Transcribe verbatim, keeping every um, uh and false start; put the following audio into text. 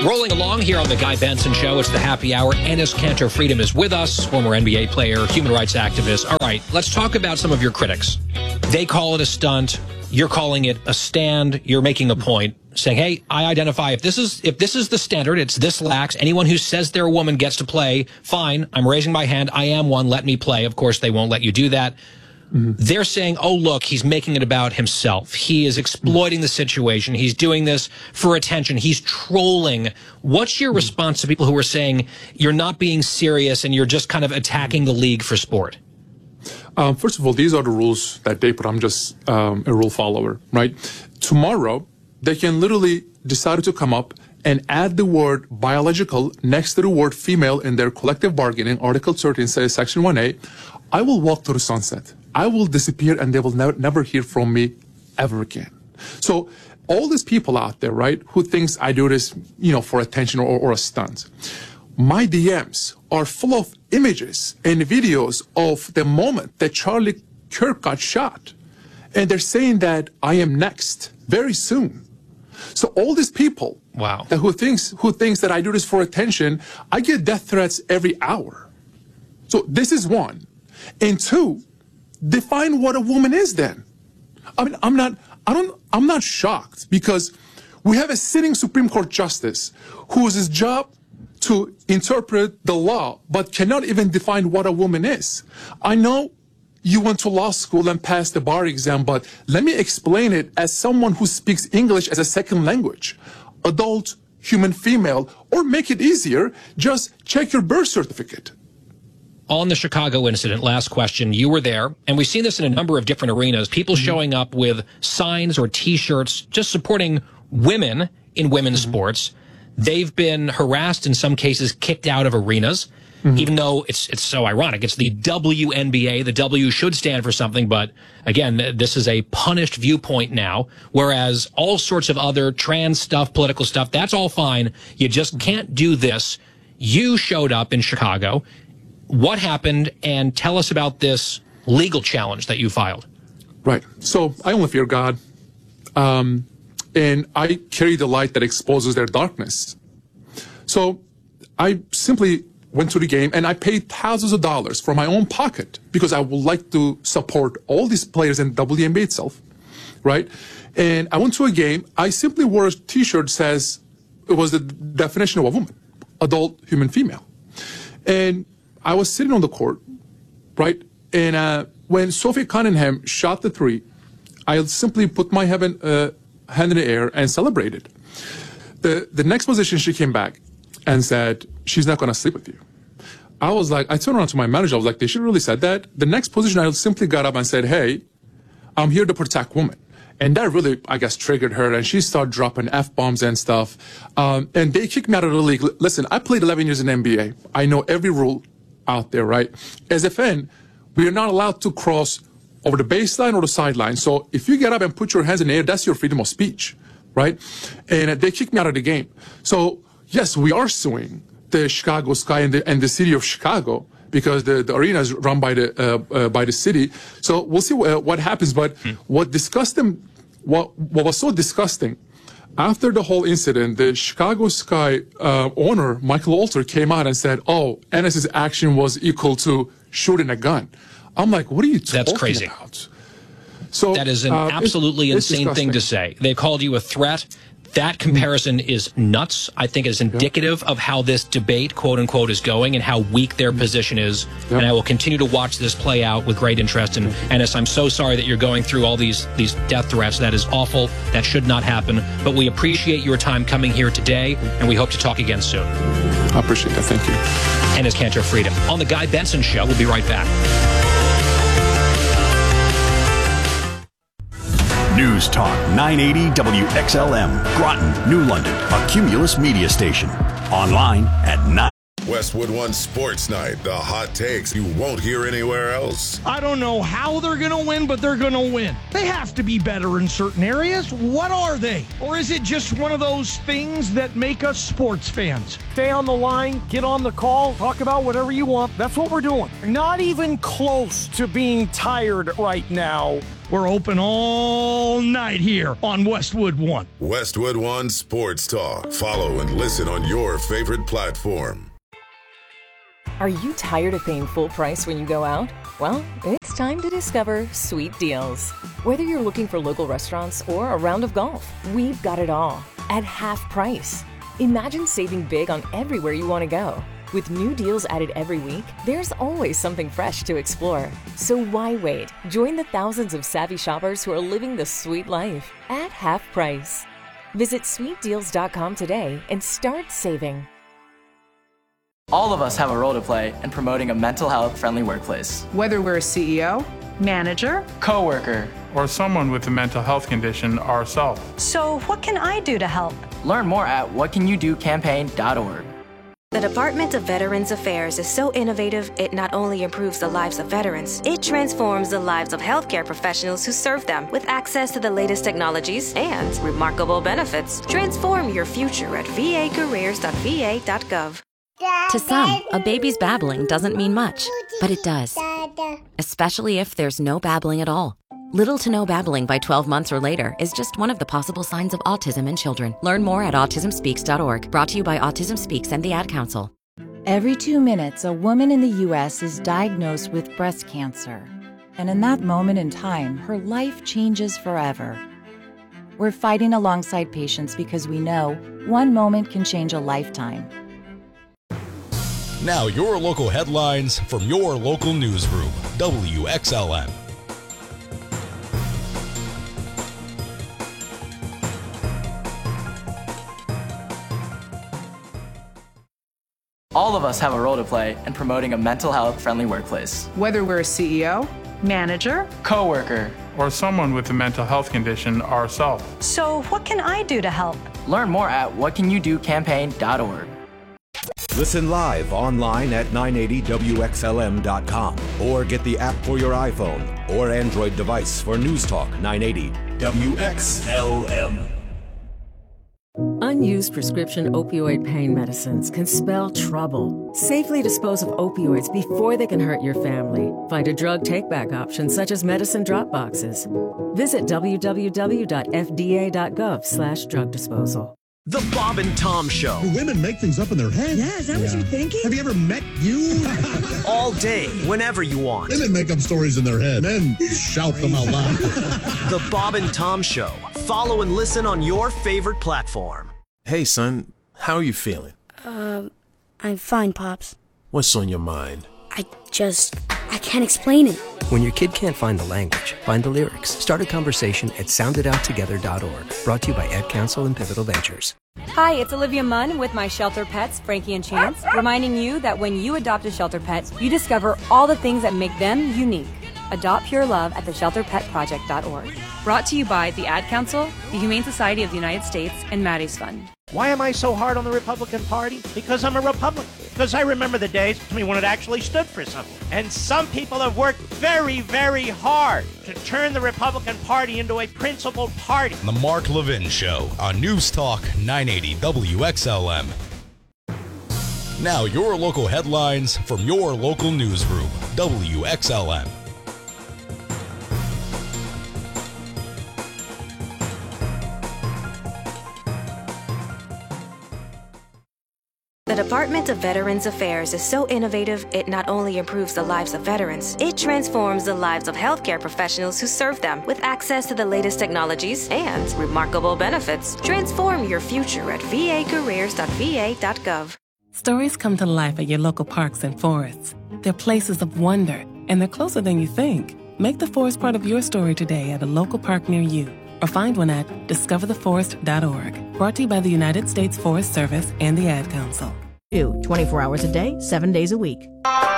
Rolling along here on the Guy Benson Show, it's the happy hour. Enes Kanter Freedom is with us, former N B A player, human rights activist. All right, let's talk about some of your critics. They call it a stunt. You're calling it a stand. You're making a point, saying, hey, I identify if this is if this is the standard, it's this lax. Anyone who says they're a woman gets to play. Fine, I'm raising my hand. I am one. Let me play. Of course, they won't let you do that. Mm-hmm. They're saying, oh, look, he's making it about himself. He is exploiting mm-hmm. the situation. He's doing this for attention. He's trolling. What's your mm-hmm. response to people who are saying you're not being serious and you're just kind of attacking the league for sport? Um, first of all, these are the rules that they put. I'm just um, a rule follower, right? Tomorrow, they can literally decide to come up and add the word biological next to the word female in their collective bargaining. Article thirteen says, Section one A, I will walk to the sunset. I will disappear and they will never, never hear from me ever again. So all these people out there, right, who thinks I do this, you know, for attention or, or a stunt, my D Ms are full of images and videos of the moment that Charlie Kirk got shot. And they're saying that I am next very soon. So all these people wow. that who thinks who thinks that I do this for attention, I get death threats every hour. So this is one. And two, define what a woman is then. I mean, I'm not, I don't, I'm not shocked because we have a sitting Supreme Court justice whose job to interpret the law, but cannot even define what a woman is. I know you went to law school and passed the bar exam, but let me explain it as someone who speaks English as a second language. Adult, human female, or make it easier, just check your birth certificate. On the Chicago incident, last question, you were there, and we've seen this in a number of different arenas, people mm-hmm. showing up with signs or T-shirts just supporting women in women's mm-hmm. sports. They've been harassed, in some cases kicked out of arenas, mm-hmm. even though it's it's so ironic. It's the W N B A. The W should stand for something, but again, this is a punished viewpoint now, whereas all sorts of other trans stuff, political stuff, that's all fine. You just can't do this. You showed up in Chicago. What happened? And tell us about this legal challenge that you filed. Right. So I only fear God. Um, and I carry the light that exposes their darkness. So I simply went to the game and I paid thousands of dollars from my own pocket because I would like to support all these players in W N B A itself, right? And I went to a game. I simply wore a T-shirt that says it was the definition of a woman, adult, human, female. And I was sitting on the court, right? And uh, when Sophie Cunningham shot the three, I simply put my heaven, uh, hand in the air and celebrated. The, the next position, she came back and said, she's not going to sleep with you. I was like, I turned around to my manager. I was like, did she really said that? The next position, I simply got up and said, hey, I'm here to protect women. And that really, I guess, triggered her. And she started dropping F-bombs and stuff. Um, and they kicked me out of the league. Listen, I played eleven years in N B A. I know every rule out there, right? As a fan, we are not allowed to cross over the baseline or the sideline. So if you get up and put your hands in the air, that's your freedom of speech, right? And uh, they kicked me out of the game. So yes, we are suing the Chicago Sky and the, and the city of Chicago because the, the arena is run by the uh, uh, by the city. So we'll see uh, what happens. But hmm. what disgusting, what what was so disgusting, after the whole incident, the Chicago Sky uh, owner Michael Alter came out and said, "Oh, Enes's action was equal to shooting a gun." I'm like, "What are you talking That's crazy. about?" So that is an uh, absolutely it's, insane it's thing to say. They called you a threat. That comparison is nuts. I think it's indicative yep. of how this debate, quote unquote, is going and how weak their position is. Yep. And I will continue to watch this play out with great interest. And Enes, I'm so sorry that you're going through all these these death threats. That is awful. That should not happen. But we appreciate your time coming here today, and we hope to talk again soon. I appreciate that. Thank you. Enes Kanter Freedom on the Guy Benson Show. We'll be right back. News Talk nine eighty W X L M, Groton, New London, a Cumulus media station. Online at nine. Westwood One Sports Night, the hot takes you won't hear anywhere else. I don't know how they're going to win, but they're going to win. They have to be better in certain areas. What are they? Or is it just one of those things that make us sports fans? Stay on the line, get on the call, talk about whatever you want. That's what we're doing. Not even close to being tired right now. We're open all night here on Westwood One. Westwood One Sports Talk. Follow and listen on your favorite platform. Are you tired of paying full price when you go out? Well, it's time to discover Sweet Deals. Whether you're looking for local restaurants or a round of golf, we've got it all at half price. Imagine saving big on everywhere you want to go. With new deals added every week, there's always something fresh to explore. So why wait? Join the thousands of savvy shoppers who are living the sweet life at half price. Visit sweet deals dot com today and start saving. All of us have a role to play in promoting a mental health friendly workplace. Whether we're a C E O, manager, coworker, or someone with a mental health condition ourselves. So what can I do to help? Learn more at what can you do campaign dot org. The Department of Veterans Affairs is so innovative, it not only improves the lives of veterans, it transforms the lives of healthcare professionals who serve them with access to the latest technologies and remarkable benefits. Transform your future at v a careers dot v a dot gov. To some, a baby's babbling doesn't mean much, but it does. Especially if there's no babbling at all. Little to no babbling by twelve months or later is just one of the possible signs of autism in children. Learn more at autism speaks dot org. Brought to you by Autism Speaks and the Ad Council. Every two minutes, a woman in the U S is diagnosed with breast cancer. And in that moment in time, her life changes forever. We're fighting alongside patients because we know one moment can change a lifetime. Now your local headlines from your local newsroom, W X L M. All of us have a role to play in promoting a mental health friendly workplace. Whether we're a C E O, manager, coworker, or someone with a mental health condition ourselves. So what can I do to help? Learn more at what can you do campaign dot org. Listen live online at nine eighty W X L M dot com or get the app for your iPhone or Android device for News Talk nine eighty W X L M. Unused prescription opioid pain medicines can spell trouble. Safely dispose of opioids before they can hurt your family. Find a drug take-back option such as medicine drop boxes. Visit w w w dot f d a dot gov slash drug disposal. The Bob and Tom Show. Do women make things up in their head? Yeah, is that yeah. what you're thinking? Have you ever met you? All day, whenever you want. Women make up stories in their head. Men shout them out loud. The Bob and Tom Show. Follow and listen on your favorite platform. Hey, son. How are you feeling? Um, uh, I'm fine, Pops. What's on your mind? I just... I can't explain it. When your kid can't find the language, find the lyrics. Start a conversation at sound it out together dot org. Brought to you by Ad Council and Pivotal Ventures. Hi, it's Olivia Munn with my shelter pets, Frankie and Chance, reminding you that when you adopt a shelter pet, you discover all the things that make them unique. Adopt pure love at the shelter pet project dot org. Brought to you by the Ad Council, the Humane Society of the United States, and Maddie's Fund. Why am I so hard on the Republican Party? Because I'm a Republican. Because I remember the days when it actually stood for something. And some people have worked very, very hard to turn the Republican Party into a principled party. The Mark Levin Show on News Talk nine eighty W X L M. Now your local headlines from your local newsroom, W X L M. The Department of Veterans Affairs is so innovative, it not only improves the lives of veterans, it transforms the lives of healthcare professionals who serve them with access to the latest technologies and remarkable benefits. Transform your future at v a careers dot v a dot gov. Stories come to life at your local parks and forests. They're places of wonder, and they're closer than you think. Make the forest part of your story today at a local park near you, or find one at discover the forest dot org. Brought to you by the United States Forest Service and the Ad Council. twenty-four hours a day, seven days a week.